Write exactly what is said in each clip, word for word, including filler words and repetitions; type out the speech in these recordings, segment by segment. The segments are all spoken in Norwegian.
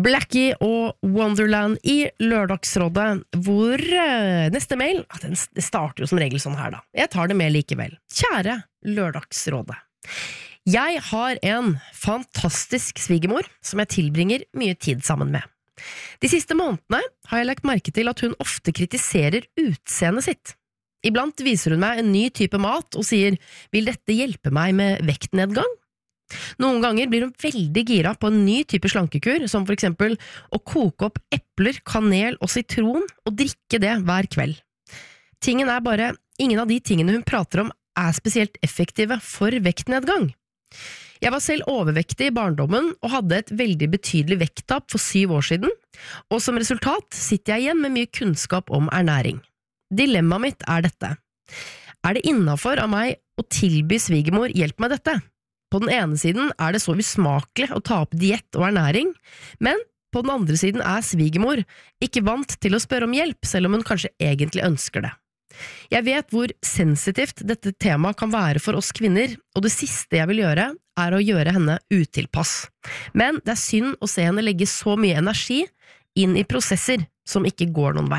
Blackie og Wonderland i Lørdagsrådet, hvor uh, neste mail, den starter jo som regel sånn her da. Jeg tar det med likevel. Kjære Lørdagsrådet. Jeg har en fantastisk svigermor som jeg tilbringer mye tid sammen med. De siste månedene har jeg lagt merke til at hun ofte kritiserer utseendet sitt. Iblant viser hun meg en ny type mat og sier, vil dette hjelpe meg med vektnedgang? Noen ganger blir hun veldig gira på en ny type slankekur, som for eksempel å koke opp epler, kanel og sitron og drikke det hver kveld. Tingen er bare, ingen av de tingene hun prater om er spesielt effektive for vektnedgang. Jeg var selv overvektig i barndommen og hadde et veldig betydelig vekttap for syv år siden, og som resultat sitter jeg igjen med mye kunnskap om ernæring. Dilemmaet mitt er dette. Er det innenfor av meg å tilby svigermor hjelp med dette? På den ene siden er det så usmakelig å ta opp diett og ernæring, men på den andre siden er svigermor ikke vant til å spørre om hjelp, selv om hun kanskje egentlig ønsker det. Jeg vet hvor sensitivt dette temaet kan være for oss kvinner, og det siste jeg vil gjøre er å gjøre henne utilpass. Men det er synd å se henne legge så mye energi inn i prosesser som ikke går noen vei.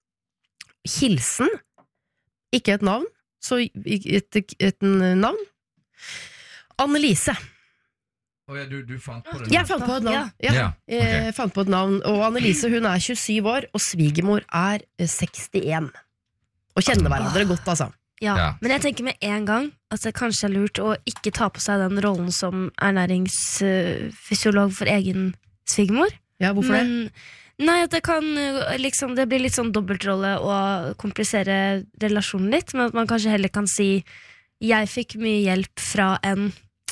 Hilsen, ikke et navn, så et, et, et navn. Annelise. Oh, ja, du, du fant på det? Jeg fant på et navn. Ja. Ja. Ja. Okay. Jeg fant på et navn. Og Annelise, hun er tjuesyv år, og svigermor er sekstien. Og kjenner hverandre godt, altså. Ja. Ja, men jeg tenker med en gang at det kanskje er lurt å ikke ta på seg den rollen som ernæringsfysiolog for egen svigermor. Ja, hvorfor men, det? Nei, at det kan liksom, det blir litt sånn dobbeltrolle å komplisere relasjonen litt, men at man kanskje heller kan si jeg fikk mye hjelp fra en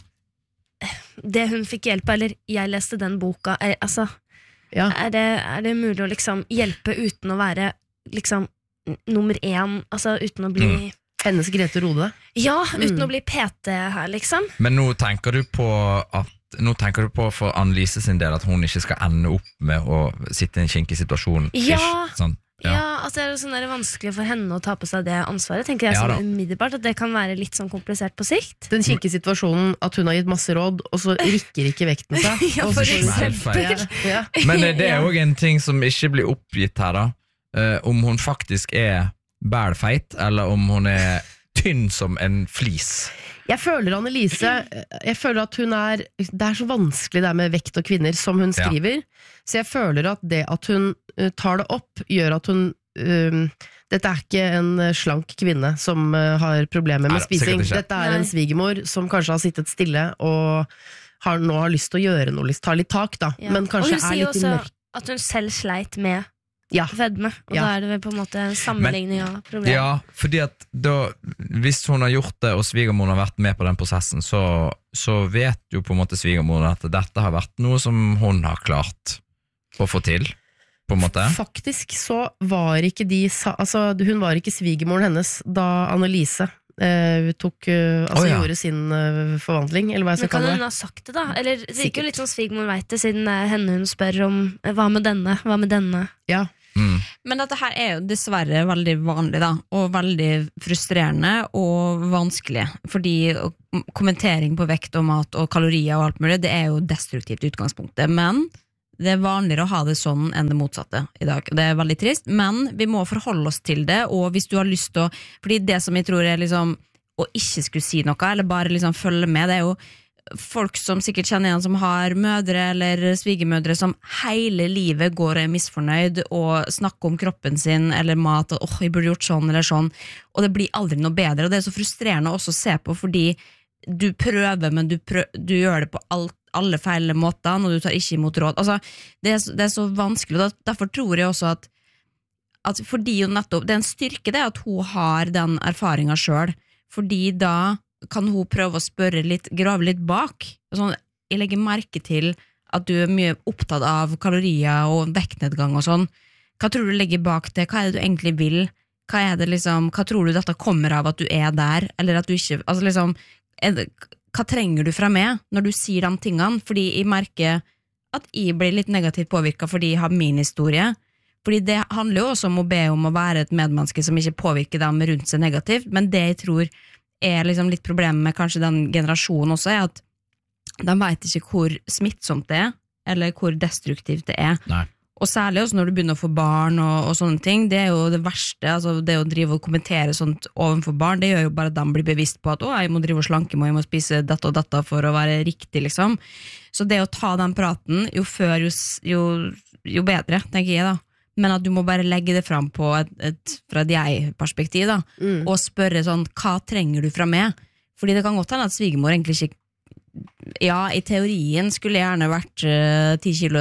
det hun fikk hjelp av, eller jeg leste den boka, er, altså, ja. er, det, er det mulig å liksom hjelpe uten å være liksom nummer én, altså uten å bli mm. hennes Grete Rode? Ja, uten mm. å bli P T her, liksom. Men nå tenker du på at nå tenker du på for Annelise sin del at hun ikke skal ende opp med å sitte i en kinkig situasjon. Ja, ish, sånn. Ja. Ja, altså det er, sånn, det er vanskelig for henne å ta på seg det ansvaret, tenker jeg, ja, sånn umiddelbart, at det kan være litt sånn komplisert på sikt. Den kinkige situasjonen at hun har gitt masse råd, og så rikker ikke vekten seg. Ja, for eksempel. Ja. Men det er jo en ting som ikke blir oppgitt her da, uh, om hun faktisk er bælfeit, eller om hun er tynn som en flis. Jeg føler Annelise, jeg føler at hun er, det er så vanskelig det med vekt og kvinner som hun skriver, ja. Så jeg føler at det at hun uh, tar det opp, gjør at hun, uh, dette er ikke en slank kvinne som uh, har problemer med Nei, spising, dette er Nei. En svigermor som kanskje har sittet stille og har, nå har lyst til å gjøre noe, lyst, ta litt tak da, ja. Men kanskje er litt i mørk. Og hun sier også at hun selv sleit med Ja. Vedme, og ja. Da er det vel på en måte en sammenligning av problemet. Ja, fordi at da, hvis hun har gjort det, og svigermoren har vært med på den prosessen, så, så vet jo på en måte svigermoren at dette har vært noe som hun har klart å få til, på en måte. Faktisk så var ikke de, altså hun var ikke svigermoren hennes da Annelise Uh, tok, uh, altså oh, ja. Gjorde sin uh, forvandling, eller hva jeg skal kalle det. Men kan hun ha sagt det da? Eller det er ikke litt sånn svigermor vet det, siden det er henne hun spør om hva med denne, hva med denne? Ja. Mm. Men dette her er jo dessverre veldig vanlig da, og veldig frustrerende og vanskelig, fordi kommentering på vekt og mat og kalorier og alt mulig, det er jo destruktivt utgangspunktet, men det er vanligere å ha det sånn enn det motsatte i dag. Det er veldig trist, men vi må forholde oss til det, og hvis du har lyst til å, fordi det som jeg tror er liksom, å ikke skulle si noe, eller bare liksom følge med, det er jo folk som sikkert kjenner en som har mødre eller svigermødre som hele livet går og er misfornøyd og snakker om kroppen sin eller mat, og åh, jeg burde gjort sånn eller sånn, og det blir aldri noe bedre, og det er så frustrerende også å se på, fordi du prøver, men du, prøver, du gjør det på alt, alle feil måter, og du tar ikke imot råd. Altså, det er, det er så vanskelig, og derfor tror jeg også at, at fordi jo nettopp, det er en styrke det at hun har den erfaringen selv, fordi da kan hun prøve å spørre litt, grave litt bak. Sånn, jeg legger merke til at du er mye opptatt av kalorier og vektnedgang og sånn. Hva tror du legger bak det? Hva er det du egentlig vil? Hva er det liksom, hva tror du dette kommer av at du er der? Eller at du ikke, altså liksom, er det, hva trenger du fra meg når du sier de tingene? Fordi jeg merker at jeg blir litt negativt påvirket fordi jeg har min historie. Fordi det handler jo også om å be om å være et medmenneske som ikke påvirker dem rundt seg negativt, men det jeg tror er liksom litt problemet med kanskje den generasjonen også, er at de vet ikke hvor smittsomt det er, eller hvor destruktivt det er. Nei. Og særlig også når du begynner å få barn og, og sånne ting, det er jo det verste, altså det å drive og kommentere sånt overfor barn, det gjør jo bare at de blir bevisst på at å, jeg må drive og slanke meg, jeg må spise dette og dette for å være riktig, liksom. Så det å ta den praten, jo før, jo, jo, jo bedre, tenker jeg da. Men at du må bare legge det fram på et, et fra et jeg-perspektiv da, Mm. og spørre sånn, hva trenger du fra meg? Fordi det kan godt hende at svigermor egentlig ikke ja, i teorien skulle jeg gjerne vært uh, ti kilo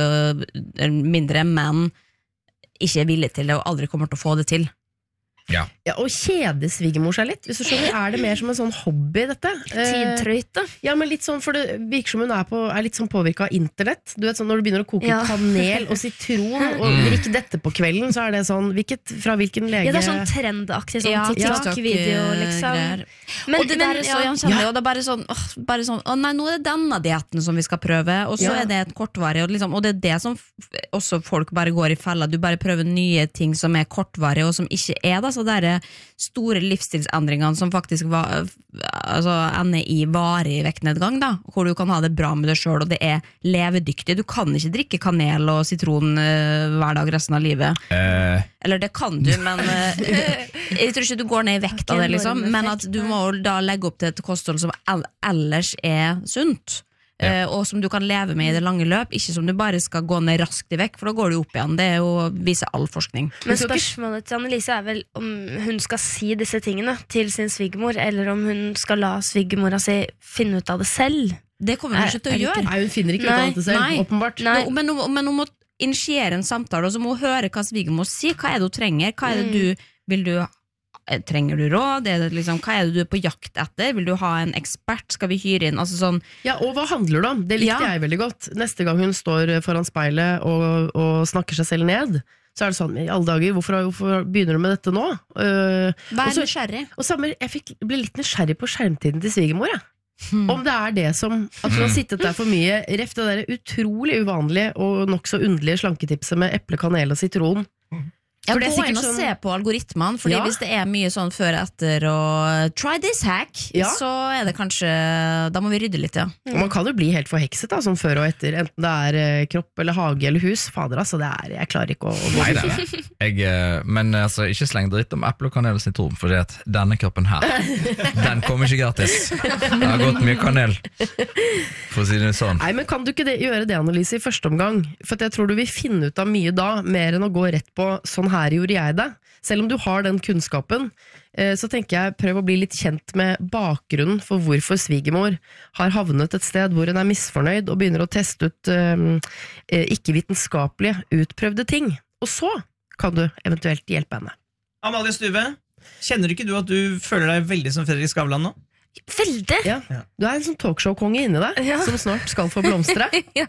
mindre, men ikke er villig til det og aldri kommer til å få det til. Ja. Ja, og kjede svigermor seg litt. Hvis du skjønner, er det mer som en sånn hobby, dette? Eh, Tidtrøyte. ja, men litt sånn, for det virker som hun er, på, er litt sånn påvirket av internett. Du vet sånn, når du begynner å koke Ja. kanel og sitron, og Mm. drikke dette på kvelden, så er det sånn, hvilket, fra hvilken lege? Ja, det er sånn trendaktig, sånn Ja, TikTok-video, TikTok, liksom. greier. Men og det der er så ja. gjenkjennelig, og det er bare sånn, åh, bare sånn å nei, nå er det denne dietten som vi skal prøve, og så Ja. er det et kortvarig, og, liksom, og det er det som f- også folk bare går i fella, du bare prøver nye ting som er kortvarige, og som ikke er da, så det er store livsstilsendringene som faktisk var, altså, ender i varig vektnedgang da, hvor du kan ha det bra med deg selv, og det er levedyktig, du kan ikke drikke kanel og sitron eh, hver dag resten av livet. Eh, Eller det kan du, men eh, jeg tror ikke du går ned i vekt av det, liksom. Men at du må da legge opp til et kosthold som el- ellers er sunt. eh, Og som du kan leve med i det lange løp. Ikke som du bare skal gå ned raskt i vekk, for da går du opp igjen. Det er jo, viser all forskning. Men spørsmålet til Annelise er vel om hun skal si disse tingene til sin svigermor, eller om hun skal la svigermora si finne ut av det selv. Det kommer hun ikke til å gjøre. Nei, hun finner ikke ut Nei, av dette selv, nei, åpenbart. nei. Jo, Men, hun- men hun må initiere en samtale, og så må hun høre hva svigermor sier. Hva er det hun trenger? Hva er det du, vil du eh, trenger du råd? Er det liksom, hva er det du er på jakt etter? Vil du ha en ekspert? Skal vi hyre inn? Altså sånn, Ja, og hva handler det om? Det likte Ja. jeg veldig godt. Neste gang hun står foran speilet og, og snakker seg selv ned, så er det sånn, i alle dager, hvorfor, hvorfor begynner du med dette nå? Uh, vær Og så- nysgjerrig. og samme, jeg fikk, ble litt nysgjerrig på skjermtiden til svigermor, jeg. Hmm. Om det er det som, at hun har sittet der for mye, ref det der utrolig uvanlige og nokså underlige slanketipset med eple, kanel og sitron. Ja, For det er gå inn sikkert og sånn- se på algoritmene, fordi Ja. hvis det er mye sånn før og etter og try this hack, Ja. så er det kanskje, da må vi rydde litt, ja. Og man kan jo bli helt forhekset da, som før og etter, enten det er eh, kropp eller hage eller hus. Fader, altså, det er, jeg klarer ikke å, å gå Nei, videre. det er det. Jeg, eh, men altså, ikke sleng dritt om eple, kanel og sitron, for denne kroppen her, den kommer ikke gratis. Det har gått mye kanel, for å si det sånn. Nei, men kan du ikke det, gjøre det, Annelise, i første omgang? For at jeg tror du vil finne ut av mye da, mer enn å gå rett på sånn her gjorde jeg det. Selv om du har den kunnskapen, eh, så tenker jeg prøv å bli litt kjent med bakgrunnen for hvorfor svigermor har havnet et sted hvor hun er misfornøyd og begynner å teste ut eh, eh, ikke-vitenskapelige utprøvde ting. Og så kan du eventuelt hjelpe henne. Amalie Stuve, kjenner ikke du at du føler deg veldig som Fredrik Skavlan nå? Veldig! Ja. Du er en sånn talkshow-konge inni deg, Ja. som snart skal få blomstre. Ja.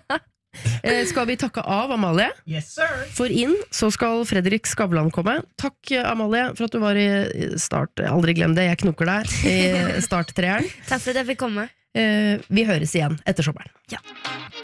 Eh, skal vi takke av Amalie? Yes, sir. For inn så skal Fredrik Skavlan komme. Takk, Amalie, for at du var i start. Aldri glem det, jeg knoker deg i starttreeren. Takk for at jeg fikk komme. Eh, vi høres igjen etter sommeren. Ja.